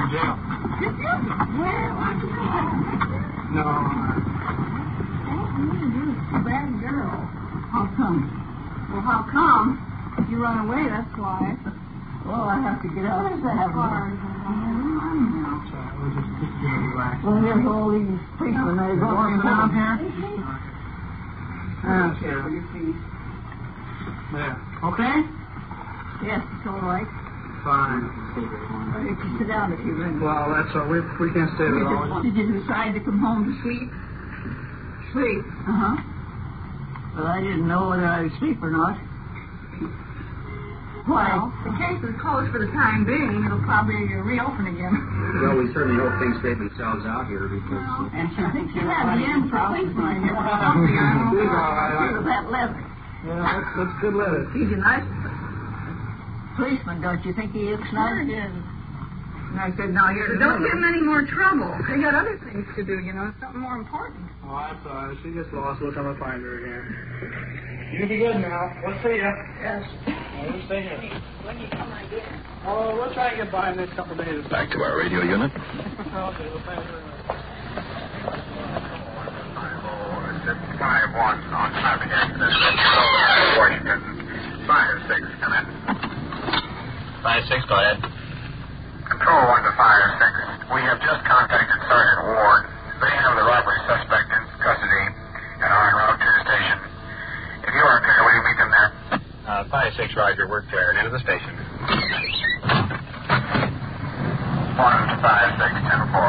jail. Well, No. you bad girl. How come? Well, how come? You run away, that's why. Well, I have to get out of the car. We'll just relax. Well, here's all these policemen. They go around here. Yeah. Okay? Yes, it's all right. Fine. You can sit down if you want. Well, that's all. We can't stay there long. Did you decide to come home to sleep? Sleep? Uh-huh. Well, I didn't know whether I would sleep or not. Well, the case is closed for the time being. It'll probably reopen again. Well, we certainly hope things straighten themselves out here because... And she thinks you have the end for policeman. That leather. Yeah, that's good leather. He's a nice policeman, don't you think he looks nice? Sure is. And I said, now here, don't give him any more trouble. They got other things to do, you know, something more important. Oh, that's all right. She gets lost. We'll come and find her again. You be good now. We'll see ya. Yes. We'll stay here. When you come again? Oh, we'll try and get by in the next couple of days. Back to our radio unit. Okay, well, thank you very much. 51 on traffic accident in Washington. 5-6, come in. 5-6, go ahead. Control 1 to 5-6. We have just contacted Sergeant Ward. They have the robbery suspect in custody and are en route to the station. If you are clear, will you meet them there? 5-6, Roger. We're cleared. Into the station. 1 to 5-6,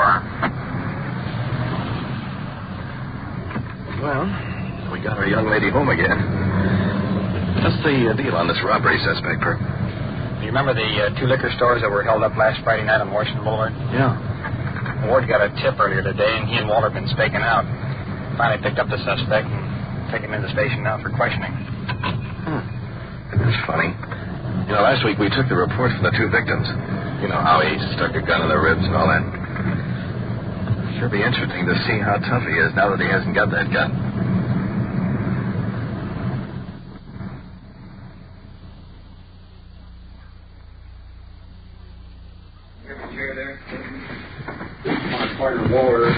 10-4. Well, we got our young lady home again. What's the deal on this robbery suspect, Perk? You remember the two liquor stores that were held up last Friday night on Washington Boulevard? Yeah. Ward got a tip earlier today, and he and Walter have been staking out. Finally picked up the suspect and take him into the station now for questioning. That's funny. You know, last week we took the reports from the two victims. You know, how he stuck a gun in their ribs and all that. Sure be interesting to see how tough he is now that he hasn't got that gun. Partner Ward.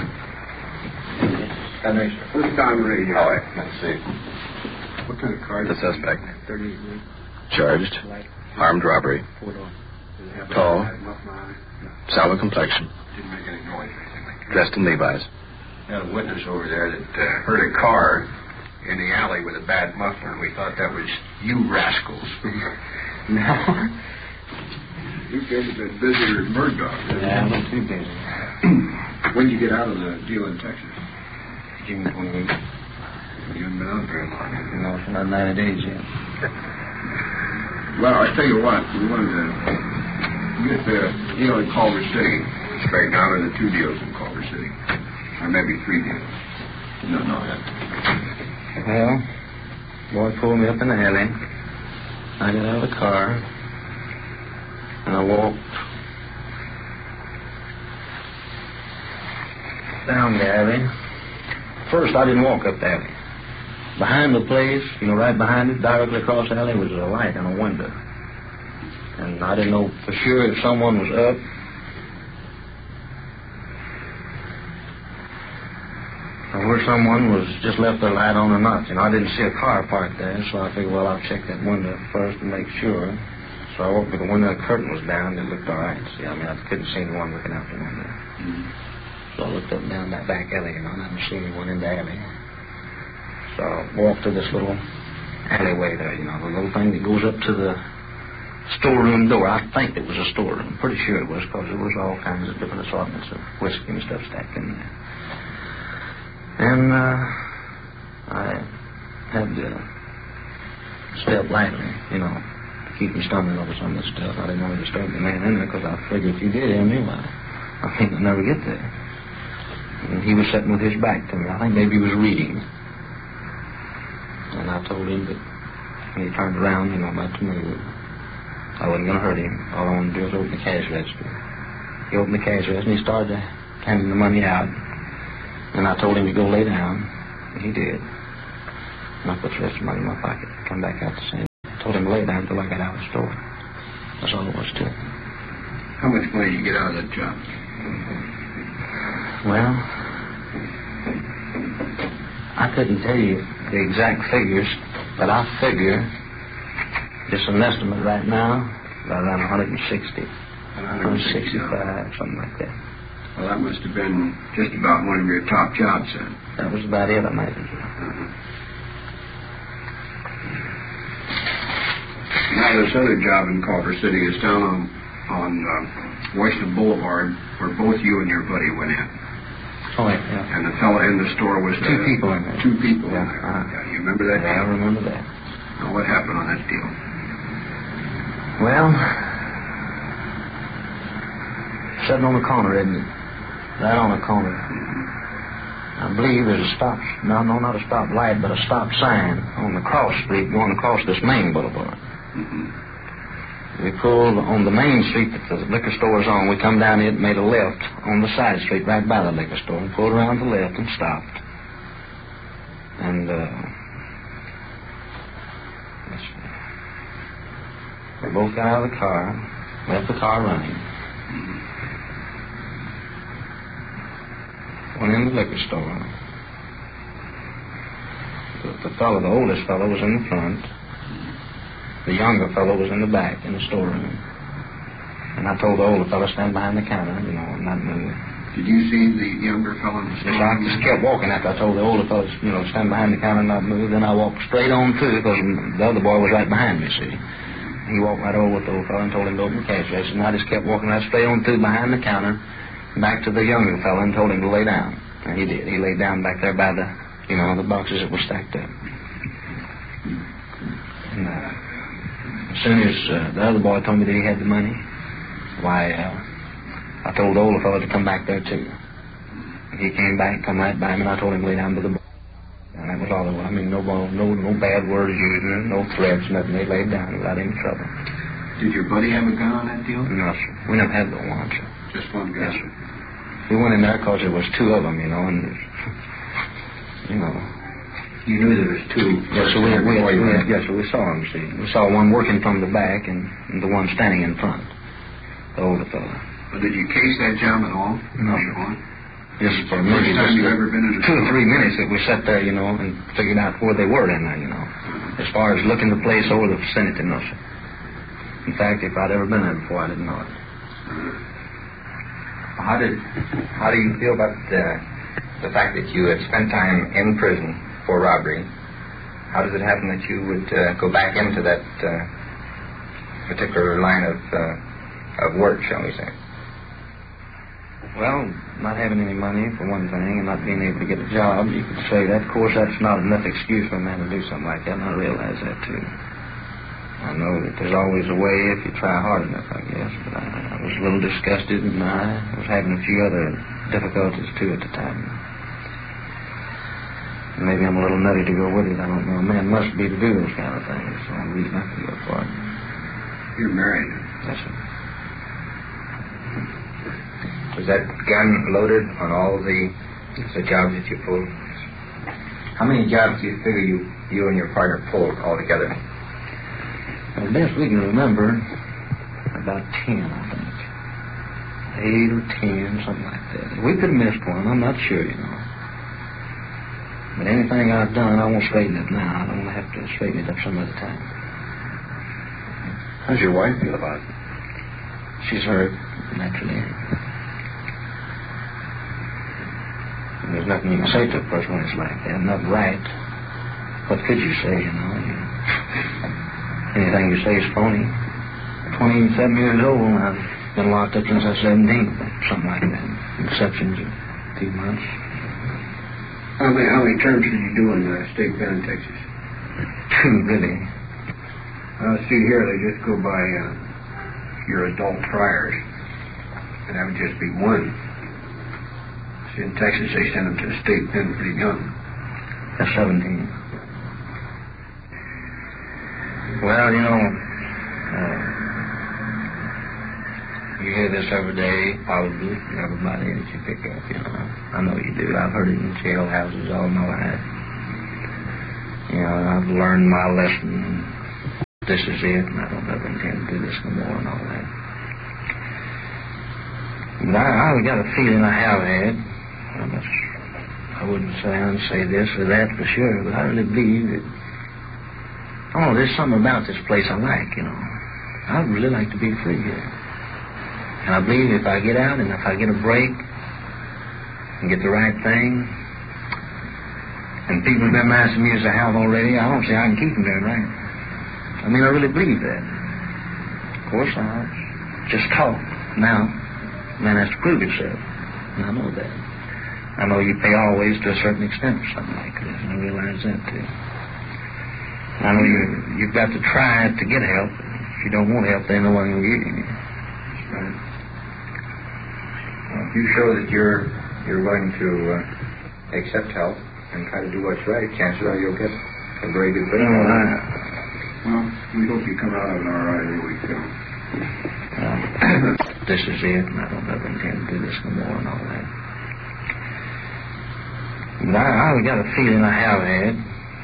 First time radio. All right, let's see. What kind of car? The suspect. 38. Charged. Armed robbery. Tall. Sallow complexion. Didn't make any noise or anything like that. Dressed in Levi's. Had a witness over there that heard a car in the alley with a bad muffler, and we thought that was you rascals. No. You guys have been busier than Murdoch. Yeah, I'm not too busy. When did you get out of the deal in Texas? June 28th. You haven't been out very long. No, for not 90 days yet. Well, I tell you what, we wanted to get the deal in Culver City straightened out, or the two deals in Culver City. Or maybe three deals. No. Well, boy pulled me up in the alley. I got out of the car, and I walked down the alley. First, I didn't walk up the alley. Behind the place, you know, right behind it, directly across the alley, was a light and a window. And I didn't know for sure if someone was up. Or where someone was just left their light on or not. You know, I didn't see a car parked there, so I figured, well, I'll check that window first to make sure. So I walked to the window, the curtain was down, and it looked all right. See, I mean, I couldn't see anyone looking out the window. Mm-hmm. So I looked up and down that back alley, you know, and I didn't see anyone in the alley. So I walked to this little alleyway there, you know, the little thing that goes up to the storeroom door. I think it was a storeroom. Pretty sure it was, because there was all kinds of different assortments of whiskey and stuff stacked in there. And I had to step lightly, you know, to keep me stumbling over some of this stuff. I didn't want to disturb the man in there, because I figured if you did hear me, well, I think I'd never get there. And he was sitting with his back to me. I think maybe he was reading. And I told him that when he turned around, you know, back to me, that I wasn't going to hurt him. All I wanted to do was open the cash register. He opened the cash register, and he started handing the money out. And I told him to go lay down, and he did. And I put the rest of the money in my pocket, come back out the same. I told him to lay down until I got out of the store. That's all it was to it. How much money did you get out of that job? Well, I couldn't tell you the exact figures, but I figure, just an estimate right now, about around 160, 165, something like that. Well, that must have been just about one of your top jobs, then. That was about it, I imagine. Now, this other job in Culver City is down on Washington Boulevard, where both you and your buddy went in. Oh, yeah. And the fellow in the store was... Two people in there. Two people yeah. in there. Yeah, you remember that deal? I remember that. Now, what happened on that deal? Well, sitting on the corner, isn't it? Right on the corner. I believe there's a stop... No, not a stop light, but a stop sign on the cross street going across this main boulevard. We pulled on the main street that the liquor store is on. We come down it, made a left on the side street right by the liquor store, and pulled around to the left and stopped. And we both got out of the car, left the car running, went in the liquor store. The oldest fellow was in the front. The younger fellow was in the back, in the storeroom. And I told the older fellow to stand behind the counter, and not move. Did you see the younger fellow in the storeroom? I just kept walking after I told the older fellow, stand behind the counter and not move. Then I walked straight on through, because the other boy was right behind me, see. He walked right over with the old fellow and told him to open the cash register. And I just kept walking right straight on through behind the counter, back to the younger fellow and told him to lay down. And he did. He laid down back there by the, the boxes that were stacked up. And, as soon as the other boy told me that he had the money, why, I told the older fellow to come back there, too. And he came back, come right by him, and I told him to lay down by the bar. And that was all it was. I mean, no bad words used, no threats, nothing. They laid down without any trouble. Did your buddy have a gun on that deal? No, sir. We never had but one, sir. Just one gun? Yes, sir. We went in there because there was two of them, and, You knew there was two. Yes, so we saw them, see. We saw one working from the back and the one standing in front, the older fellow. But did you case that job at all? No, sir. Just for maybe just you've ever been in 2 or 3 minutes that we sat there, and figured out where they were in there, As far as looking the place over the vicinity, no, sir. In fact, if I'd ever been there before, I didn't know it. How do you feel about the fact that you had spent time in prison for robbery? How does it happen that you would go back into that particular line of work, shall we say? Well, not having any money, for one thing, and not being able to get a job, you could say that. Of course, that's not enough excuse for a man to do something like that, and I realize that, too. I know that there's always a way if you try hard enough, I guess, but I was a little disgusted, and I was having a few other difficulties, too, at the time. Maybe I'm a little nutty to go with it. I don't know. A man must be to do those kind of things. So I'm reason I can go for it. You're married? Yes, sir. Was that gun loaded on all the jobs that you pulled? How many jobs do you figure you and your partner pulled altogether? Well, best we can remember, about 10, I think. 8 or 10, something like that. We could have missed one. I'm not sure, But anything I've done, I won't straighten it now. I don't have to straighten it up some other time. How's your wife feel about it? She's hurt, naturally. And there's nothing you can say to a person when it's like that. Not right. What could you say, Anything you say is phony. 27 years old, and I've been locked up since I was 17. Something like that. Exceptions of a few months. How many terms did you do in the state pen in Texas? 2, really. See here, they just go by your adult priors. And that would just be 1. See, in Texas, they send them to the state pen pretty young. That's 17. Well, you hear this every day, probably, everybody that you pick up, I know you do. I've heard it in jailhouses all my life. I've learned my lesson. This is it, and I don't ever intend to do this no more and all that. But I got a feeling I have had. I wouldn't say this or that for sure, but I really believe that, there's something about this place I like, I'd really like to be free here. And I believe if I get out and if I get a break and get the right thing, and people have been asking me as I have already, I don't see I can keep them there, right? I really believe that. Of course, I just talk. Now, man has to prove himself. And I know that. I know you pay always to a certain extent for something like this, and I realize that too. I know you've got to try to get help. If you don't want help, then no one will give you. That's right. Well, if you show that you're going to accept help and try to do what's right, chances are you'll get a very good thing. Well, we hope you come out of it all right every week, Phil. This is it, and I don't ever intend to do this no more and all that. But I got a feeling I have had.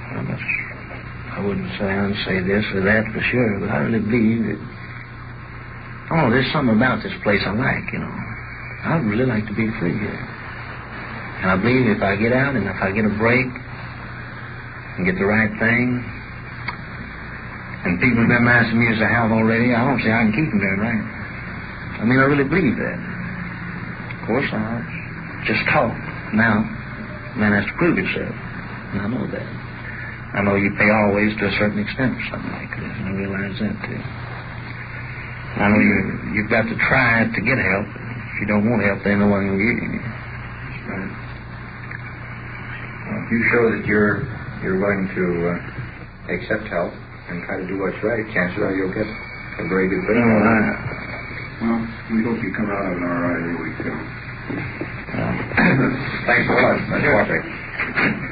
I wouldn't say this or that for sure, but I really believe that, there's something about this place I like, I'd really like to be free here. And I believe if I get out and if I get a break and get the right thing, and people have been asking me as I have already, I don't see I can keep them there, right? I really believe that. Of course, I just talk. Now, man has to prove himself. And I know that. I know you pay always to a certain extent for something like this, and I realize that too. I know you've got to try to get help. If you don't want help, then no one will give you. That's right. Well, if you show that you're going to accept help and try to do what's right, chances are you'll get a very good thing. Well, we hope you come out of it all right every week, Phil. Thanks a lot. That's